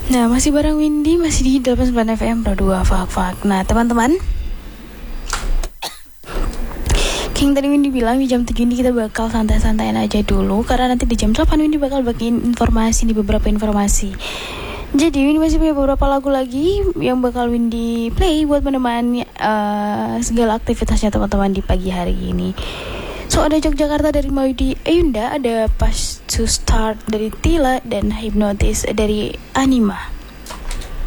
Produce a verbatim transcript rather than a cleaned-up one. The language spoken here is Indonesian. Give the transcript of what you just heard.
Nah, masih bareng Windy, masih di delapan puluh sembilan F M Pro dua Fak Fak. Nah, teman-teman, King tadi Windy bilang di jam tujuh ini kita bakal santai-santaiin aja dulu, karena nanti di jam delapan Windy bakal bagiin informasi di beberapa informasi. Jadi Windy masih punya beberapa lagu lagi yang bakal Windy play buat menemani uh, segala aktivitasnya teman-teman di pagi hari ini. So ada Yogyakarta dari Maudy Ayunda, ada Pas to Start dari Tila, dan Hypnotis dari Anima.